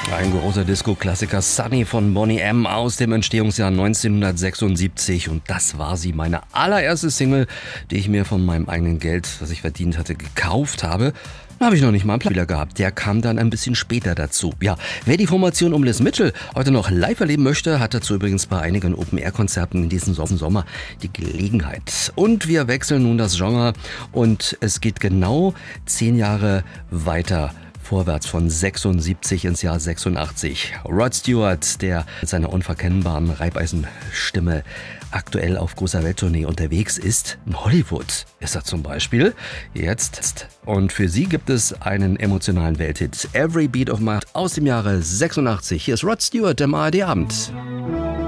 Ein großer Disco-Klassiker, Sunny von Boney M. aus dem Entstehungsjahr 1976. Und das war sie, meine allererste Single, die ich mir von meinem eigenen Geld, das ich verdient hatte, gekauft habe. Da habe ich noch nicht mal einen Plattenspieler gehabt. Der kam dann ein bisschen später dazu. Ja, wer die Formation um Liz Mitchell heute noch live erleben möchte, hat dazu übrigens bei einigen Open-Air-Konzerten in diesem Sommer die Gelegenheit. Und wir wechseln nun das Genre und es geht genau 10 Jahre weiter vorwärts von 76 ins Jahr 86. Rod Stewart, der mit seiner unverkennbaren Reibeisenstimme aktuell auf großer Welttournee unterwegs ist. In Hollywood ist er zum Beispiel jetzt. Und für sie gibt es einen emotionalen Welthit. Every Beat of My Heart aus dem Jahre 86. Hier ist Rod Stewart im ARD Abend.